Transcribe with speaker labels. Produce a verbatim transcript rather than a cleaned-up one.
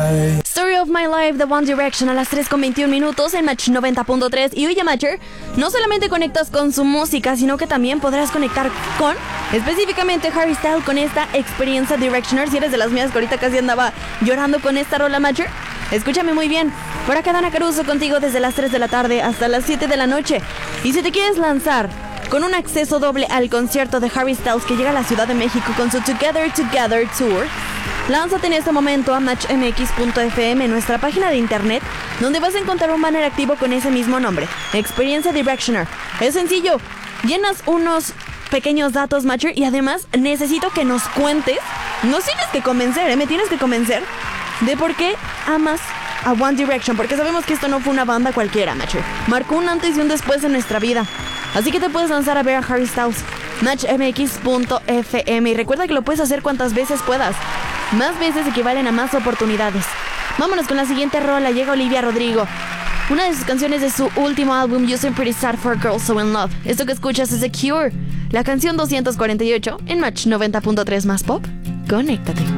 Speaker 1: life.
Speaker 2: Story of My Life de One Direction a las tres con veintiún minutos en Match noventa punto tres. Y oye, Matcher, no solamente conectas con su música, sino que también podrás conectar con, específicamente, Harry Styles con esta experiencia Directioner. Si eres de las mías que ahorita casi andaba llorando con esta rola, Matcher, escúchame muy bien. Por acá Dana Caruso contigo desde las tres de la tarde hasta las siete de la noche. Y si te quieres lanzar con un acceso doble al concierto de Harry Styles que llega a la Ciudad de México con su Together Together Tour, lánzate en este momento a match m x punto f m, nuestra página de internet, donde vas a encontrar un banner activo con ese mismo nombre, Experiencia Directioner. Es sencillo, llenas unos pequeños datos, Matcher, y además necesito que nos cuentes, nos tienes que convencer, ¿eh? Me tienes que convencer de por qué amas a One Direction, porque sabemos que esto no fue una banda cualquiera, Matcher. Marcó un antes y un después en nuestra vida. Así que te puedes lanzar a ver a Harry Styles. match m x punto f m. Y recuerda que lo puedes hacer cuantas veces puedas. Más veces equivalen a más oportunidades. Vámonos con la siguiente rola. Llega Olivia Rodrigo. Una de sus canciones de su último álbum, Using Pretty Sad for Girls So In Love. Esto que escuchas es The Cure. La canción doscientos cuarenta y ocho en Match noventa punto tres más pop. Conéctate.